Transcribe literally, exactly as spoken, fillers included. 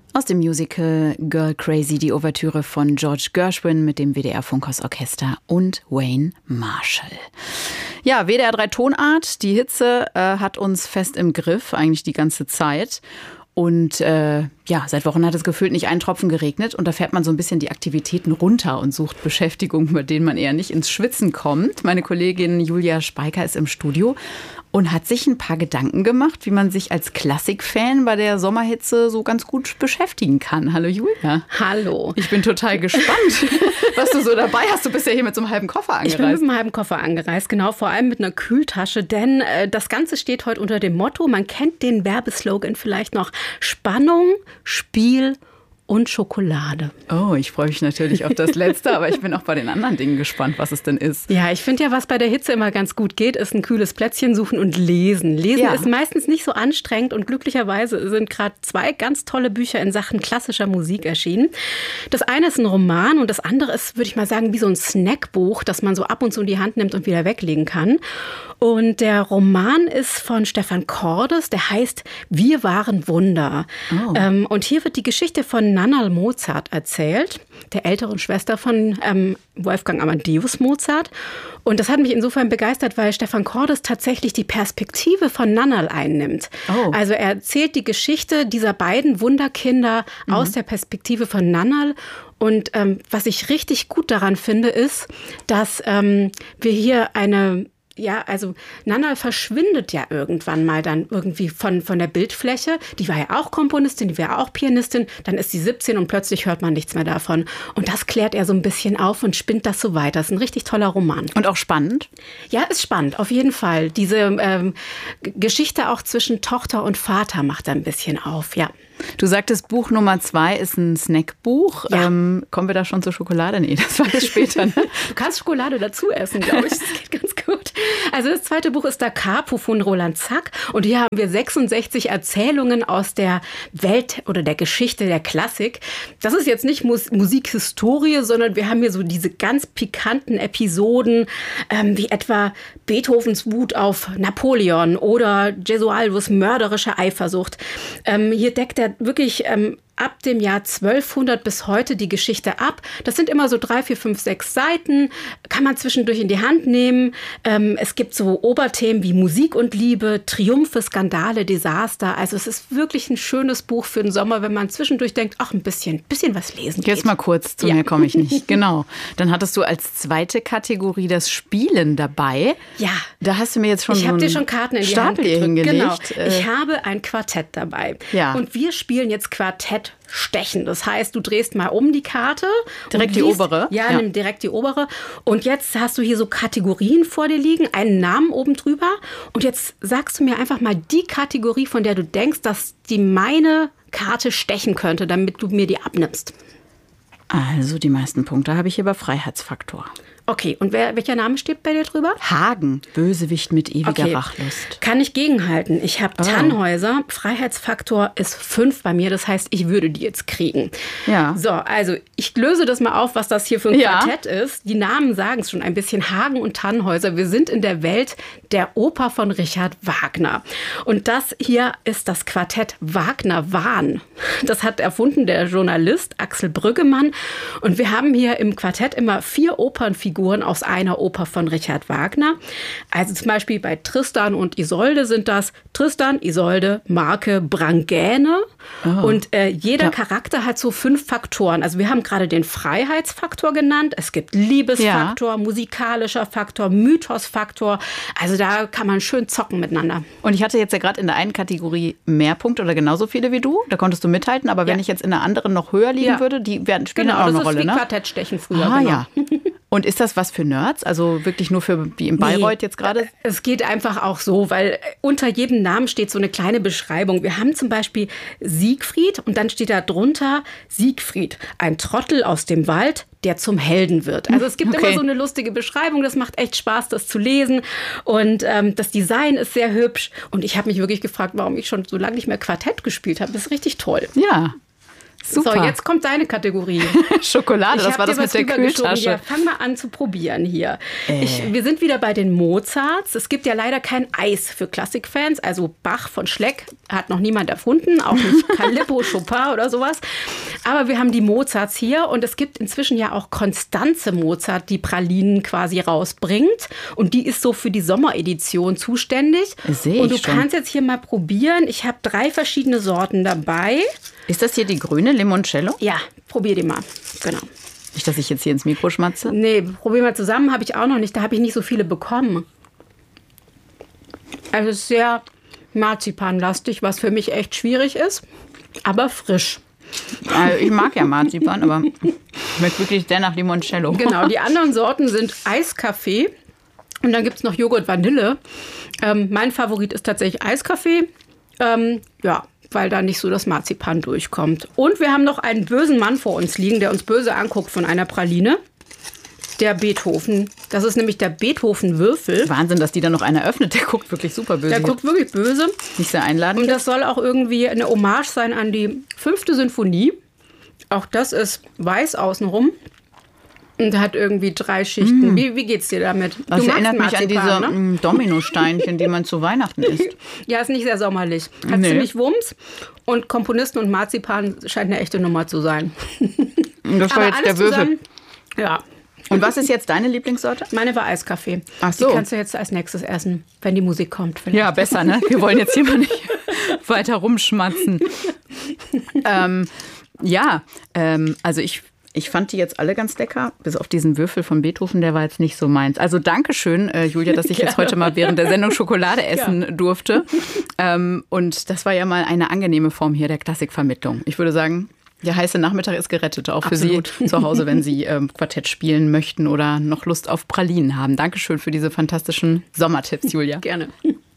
Aus dem Musical Girl Crazy, die Ouvertüre von George Gershwin mit dem W D R-Funkhausorchester und Wayne Marshall. Ja, W D R drei Tonart, die Hitze äh, hat uns fest im Griff, eigentlich die ganze Zeit. Und äh, ja, seit Wochen hat es gefühlt nicht einen Tropfen geregnet. Und da fährt man so ein bisschen die Aktivitäten runter und sucht Beschäftigungen, bei denen man eher nicht ins Schwitzen kommt. Meine Kollegin Julia Speiker ist im Studio und hat sich ein paar Gedanken gemacht, wie man sich als Klassikfan bei der Sommerhitze so ganz gut beschäftigen kann. Hallo Julia. Hallo. Ich bin total gespannt, was du so dabei hast. Du bist ja hier mit so einem halben Koffer angereist. Ich bin mit einem halben Koffer angereist, genau, vor allem mit einer Kühltasche. Denn äh, das Ganze steht heute unter dem Motto, man kennt den Werbeslogan vielleicht noch, Spannung, Spiel und Schokolade. Oh, ich freue mich natürlich auf das Letzte, aber ich bin auch bei den anderen Dingen gespannt, was es denn ist. Ja, ich finde ja, was bei der Hitze immer ganz gut geht, ist ein kühles Plätzchen suchen und lesen. Lesen ja. ist meistens nicht so anstrengend und glücklicherweise sind gerade zwei ganz tolle Bücher in Sachen klassischer Musik erschienen. Das eine ist ein Roman und das andere ist, würde ich mal sagen, wie so ein Snackbuch, das man so ab und zu in die Hand nimmt und wieder weglegen kann. Und der Roman ist von Stefan Cordes, der heißt Wir waren Wunder. Oh. Ähm, und hier wird die Geschichte von Nannerl Mozart erzählt, der älteren Schwester von ähm, Wolfgang Amadeus Mozart. Und das hat mich insofern begeistert, weil Stefan Cordes tatsächlich die Perspektive von Nannerl einnimmt. Oh. Also er erzählt die Geschichte dieser beiden Wunderkinder mhm. aus der Perspektive von Nannerl. Und ähm, was ich richtig gut daran finde, ist, dass ähm, wir hier eine... Ja, also Nannerl verschwindet ja irgendwann mal dann irgendwie von, von der Bildfläche. Die war ja auch Komponistin, die war auch Pianistin. Dann ist sie siebzehn und plötzlich hört man nichts mehr davon. Und das klärt er so ein bisschen auf und spinnt das so weiter. Das ist ein richtig toller Roman. Und auch spannend? Ja, ist spannend, auf jeden Fall. Diese ähm, Geschichte auch zwischen Tochter und Vater macht er ein bisschen auf, ja. Du sagtest, Buch Nummer zwei ist ein Snackbuch. Ja. Ähm, kommen wir da schon zur Schokolade? Nee, das war jetzt später. Ne? Du kannst Schokolade dazu essen, glaube ich. Das geht ganz gut. Also das zweite Buch ist Da Capo von Roland Zack. Und hier haben wir sechsundsechzig Erzählungen aus der Welt oder der Geschichte der Klassik. Das ist jetzt nicht Mus- Musikhistorie, sondern wir haben hier so diese ganz pikanten Episoden, ähm, wie etwa Beethovens Wut auf Napoleon oder Gesualdos mörderische Eifersucht. Ähm, hier deckt er wirklich ähm, ab dem Jahr zwölfhundert bis heute die Geschichte ab. Das sind immer so drei, vier, fünf, sechs Seiten. Kann man zwischendurch in die Hand nehmen. Ähm, es gibt so Oberthemen wie Musik und Liebe, Triumphe, Skandale, Desaster. Also es ist wirklich ein schönes Buch für den Sommer, wenn man zwischendurch denkt, ach, ein bisschen, bisschen was lesen geht. Jetzt mal kurz, zu ja. mir komme ich nicht. Genau. Dann hattest du als zweite Kategorie das Spielen dabei. Ja. Da hast du mir jetzt schon ich so habe dir schon Karten in die Hand gedrückt. Hingelegt. Genau. Ich habe ein Quartett dabei. Ja. Und wir spielen jetzt Quartett stechen. Das heißt, du drehst mal um die Karte. Direkt die liest, obere? Ja, ja, nimm direkt die obere. Und jetzt hast du hier so Kategorien vor dir liegen, einen Namen oben drüber. Und jetzt sagst du mir einfach mal die Kategorie, von der du denkst, dass die meine Karte stechen könnte, damit du mir die abnimmst. Also die meisten Punkte habe ich hier bei Freiheitsfaktor. Okay, und wer, welcher Name steht bei dir drüber? Hagen, Bösewicht mit ewiger okay. Rachlust. Kann ich gegenhalten. Ich habe oh. Tannhäuser. Freiheitsfaktor ist fünf bei mir. Das heißt, ich würde die jetzt kriegen. Ja. So, also ich löse das mal auf, was das hier für ein ja. Quartett ist. Die Namen sagen es schon ein bisschen. Hagen und Tannhäuser. Wir sind in der Welt der Oper von Richard Wagner. Und das hier ist das Quartett Wagner-Wahn. Das hat erfunden der Journalist Axel Brüggemann. Und wir haben hier im Quartett immer vier Opernfiguren aus einer Oper von Richard Wagner. Also zum Beispiel bei Tristan und Isolde sind das Tristan, Isolde, Marke, Brangäne. Oh. Und äh, jeder ja. Charakter hat so fünf Faktoren. Also wir haben gerade den Freiheitsfaktor genannt. Es gibt Liebesfaktor, ja. musikalischer Faktor, Mythosfaktor. Also da kann man schön zocken miteinander. Und ich hatte jetzt ja gerade in der einen Kategorie mehr Punkte oder genauso viele wie du. Da konntest du mithalten. Aber wenn ja. ich jetzt in der anderen noch höher liegen ja. würde, die werden spielen genau, auch eine Rolle. Rolle, Genau, das ist wie ne? Quartettstechen früher. Ah, genau. ja. Und ist das was für Nerds? Also wirklich nur für, wie in Bayreuth nee, jetzt gerade? Es geht einfach auch so, weil unter jedem Namen steht so eine kleine Beschreibung. Wir haben zum Beispiel Siegfried und dann steht da drunter Siegfried, ein Trottel aus dem Wald, der zum Helden wird. Also es gibt okay. immer so eine lustige Beschreibung. Das macht echt Spaß, das zu lesen. Und ähm, das Design ist sehr hübsch. Und ich habe mich wirklich gefragt, warum ich schon so lange nicht mehr Quartett gespielt habe. Das ist richtig toll. Ja. Super. So, jetzt kommt deine Kategorie. Schokolade, das war das mit der Kühltasche. Ja, fang mal an zu probieren hier. Äh. Ich, wir sind wieder bei den Mozarts. Es gibt ja leider kein Eis für Klassikfans. Also Bach von Schleck hat noch niemand erfunden, auch nicht Calippo, Chopin oder sowas. Aber wir haben die Mozarts hier und es gibt inzwischen ja auch Constanze Mozart, die Pralinen quasi rausbringt. Und die ist so für die Sommeredition zuständig. Sehe ich und du schon. kannst jetzt hier mal probieren. Ich habe drei verschiedene Sorten dabei. Ist das hier die grüne Limoncello? Ja, probier die mal. Genau. Nicht, dass ich jetzt hier ins Mikro schmatze? Nee, probier mal zusammen, habe ich auch noch nicht. Da habe ich nicht so viele bekommen. Also es ist sehr marzipanlastig, was für mich echt schwierig ist, aber frisch. Also ich mag ja Marzipan, aber schmeckt wirklich sehr nach Limoncello. Genau, die anderen Sorten sind Eiskaffee und dann gibt es noch Joghurt Vanille. Ähm, mein Favorit ist tatsächlich Eiskaffee. Ähm, ja, weil da nicht so das Marzipan durchkommt. Und wir haben noch einen bösen Mann vor uns liegen, der uns böse anguckt von einer Praline. Der Beethoven. Das ist nämlich der Beethoven-Würfel. Wahnsinn, dass die da noch einer öffnet. Der guckt wirklich super böse. Der guckt wirklich böse. Nicht sehr einladend. Und das soll auch irgendwie eine Hommage sein an die fünfte Sinfonie. Auch das ist weiß außenrum. Und hat irgendwie drei Schichten. Mm. Wie, wie geht's dir damit? Du das erinnert mich Marzipan, an diese ne? Dominosteinchen, die man zu Weihnachten isst. Ja, ist nicht sehr sommerlich. Hat Nee. ziemlich Wumms. Und Komponisten und Marzipan scheint eine echte Nummer zu sein. Das war Aber jetzt alles der Würfel. zusammen, ja. Und was ist jetzt deine Lieblingssorte? Meine war Eiskaffee. Ach so. Die kannst du jetzt als nächstes essen, wenn die Musik kommt. Vielleicht. Ja, besser, ne? Wir wollen jetzt hier mal nicht weiter rumschmatzen. ähm, ja, ähm, also ich, ich fand die jetzt alle ganz lecker, bis auf diesen Würfel von Beethoven, der war jetzt nicht so meins. Also Dankeschön, äh, Julia, dass ich jetzt heute mal während der Sendung Schokolade essen ja. durfte. Ähm, und das war ja mal eine angenehme Form hier der Klassikvermittlung. Ich würde sagen, der heiße Nachmittag ist gerettet, auch Absolut. für Sie zu Hause, wenn Sie ähm, Quartett spielen möchten oder noch Lust auf Pralinen haben. Dankeschön für diese fantastischen Sommertipps, Julia. Gerne.